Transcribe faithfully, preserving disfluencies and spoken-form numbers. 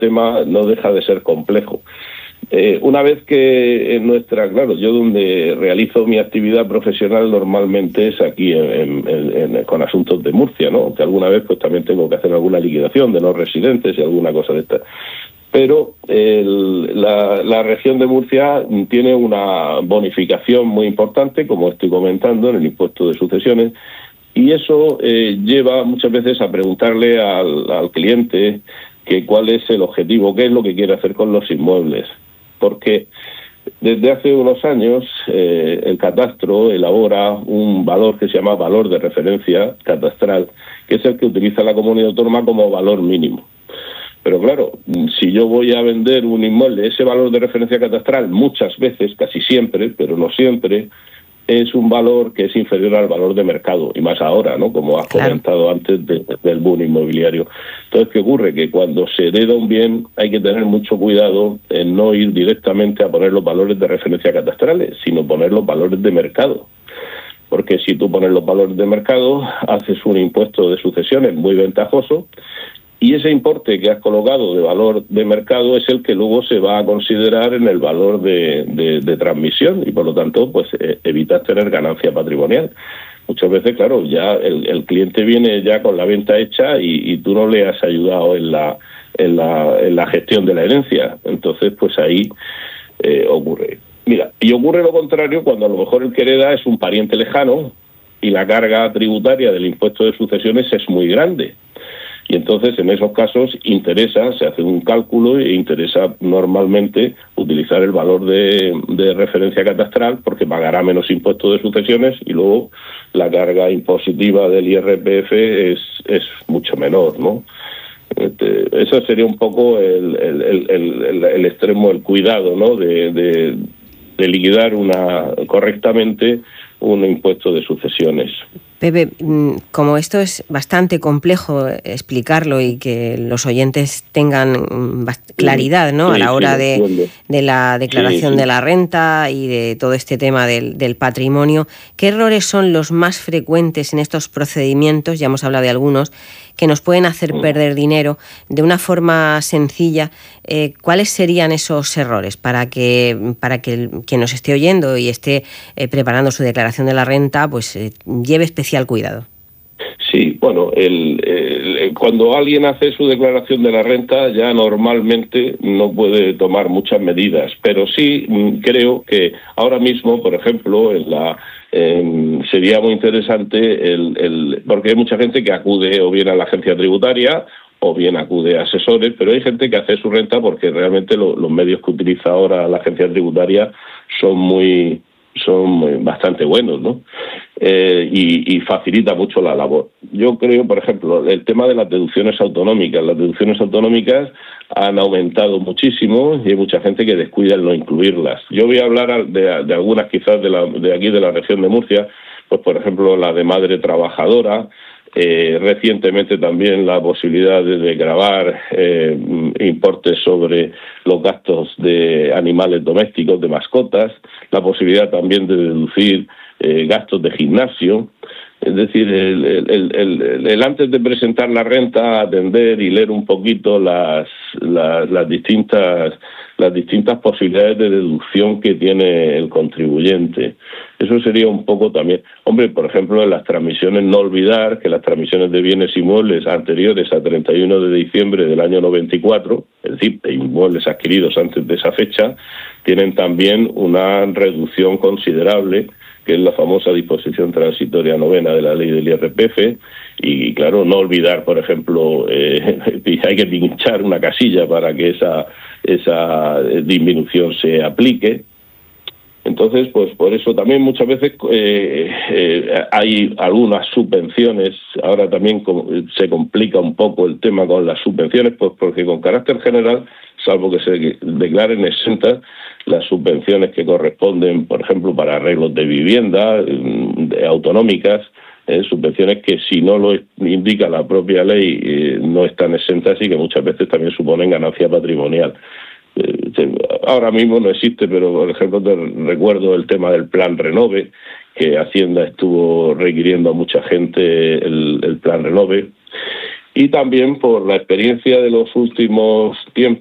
tema no deja de ser complejo. Eh, una vez que en nuestra, claro, yo donde realizo mi actividad profesional normalmente es aquí en, en, en, con asuntos de Murcia, ¿no? Que alguna vez pues también tengo que hacer alguna liquidación de no residentes y alguna cosa de esta. Pero el, la, la región de Murcia tiene una bonificación muy importante, como estoy comentando, en el impuesto de sucesiones, y eso eh, lleva muchas veces a preguntarle al, al cliente que cuál es el objetivo, qué es lo que quiere hacer con los inmuebles. Porque desde hace unos años eh, el catastro elabora un valor que se llama valor de referencia catastral, que es el que utiliza la comunidad autónoma como valor mínimo. Pero claro, si yo voy a vender un inmueble, ese valor de referencia catastral muchas veces, casi siempre, pero no siempre, es un valor que es inferior al valor de mercado, y más ahora, ¿no? Como has claro. comentado antes de, del boom inmobiliario. Entonces, ¿qué ocurre? Que cuando se hereda un bien hay que tener mucho cuidado en no ir directamente a poner los valores de referencia catastrales, sino poner los valores de mercado. Porque si tú pones los valores de mercado, haces un impuesto de sucesiones muy ventajoso, y ese importe que has colocado de valor de mercado es el que luego se va a considerar en el valor de, de, de transmisión, y por lo tanto pues eh, evitas tener ganancia patrimonial. Muchas veces, claro, ya el, el cliente viene ya con la venta hecha y, y tú no le has ayudado en la, en la, en la gestión de la herencia. Entonces, pues ahí eh, ocurre. Mira, y ocurre lo contrario cuando a lo mejor el que hereda es un pariente lejano y la carga tributaria del impuesto de sucesiones es muy grande. Y entonces, en esos casos, interesa, se hace un cálculo e interesa normalmente utilizar el valor de, de referencia catastral porque pagará menos impuestos de sucesiones y luego la carga impositiva del I R P F es, es mucho menor, ¿no? Este, eso sería un poco el, el, el, el, el extremo, el cuidado, ¿no? De, de, de liquidar una correctamente un impuesto de sucesiones. Pepe, como esto es bastante complejo explicarlo y que los oyentes tengan claridad, ¿no? Sí, a la hora sí, de, de la declaración sí, sí. de la renta y de todo este tema del, del patrimonio, ¿qué errores son los más frecuentes en estos procedimientos? Ya hemos hablado de algunos que nos pueden hacer perder dinero. De una forma sencilla, eh, ¿cuáles serían esos errores para que para que quien nos esté oyendo y esté eh, preparando su declaración de la renta, pues eh, lleve especial cuidado? Sí, bueno, el, el, cuando alguien hace su declaración de la renta ya normalmente no puede tomar muchas medidas, pero sí creo que ahora mismo, por ejemplo, en la eh, sería muy interesante, el, el porque hay mucha gente que acude o bien a la agencia tributaria o bien acude a asesores, pero hay gente que hace su renta porque realmente lo, los medios que utiliza ahora la agencia tributaria son muy... son bastante buenos, ¿no? Eh, y, y facilita mucho la labor. Yo creo, por ejemplo, el tema de las deducciones autonómicas. Las deducciones autonómicas han aumentado muchísimo y hay mucha gente que descuida el no incluirlas. Yo voy a hablar de, de algunas quizás de, la, de aquí, de la región de Murcia, pues por ejemplo la de madre trabajadora. Eh, recientemente también la posibilidad de, de gravar eh, importes sobre los gastos de animales domésticos, de mascotas, la posibilidad también de deducir eh, gastos de gimnasio. Es decir, el, el, el, el, el antes de presentar la renta, atender y leer un poquito las, las, las distintas las distintas posibilidades de deducción que tiene el contribuyente. Eso sería un poco también... Hombre, por ejemplo, en las transmisiones, no olvidar que las transmisiones de bienes inmuebles anteriores a treinta y uno de diciembre del año noventa y cuatro, es decir, de inmuebles adquiridos antes de esa fecha, tienen también una reducción considerable, que es la famosa disposición transitoria novena de la ley del I R P F, y claro, no olvidar, por ejemplo, eh, hay que pinchar una casilla para que esa, esa disminución se aplique. Entonces, pues por eso también muchas veces eh, eh, hay algunas subvenciones, ahora también se complica un poco el tema con las subvenciones, pues porque con carácter general, salvo que se declaren exentas, las subvenciones que corresponden, por ejemplo, para arreglos de vivienda, de autonómicas, eh, subvenciones que si no lo indica la propia ley eh, no están exentas y que muchas veces también suponen ganancia patrimonial. Ahora mismo no existe, pero por ejemplo te recuerdo el tema del plan Renove, que Hacienda estuvo requiriendo a mucha gente el, el plan Renove, y también por la experiencia de los últimos tiempos